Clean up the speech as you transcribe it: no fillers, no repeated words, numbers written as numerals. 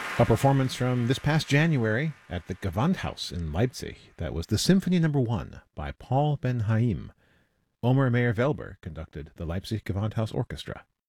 A performance from this past January at the Gewandhaus in Leipzig. That was the Symphony No. 1 by Paul Ben Haim. Omer Meyer Velber conducted the Leipzig Gewandhaus Orchestra.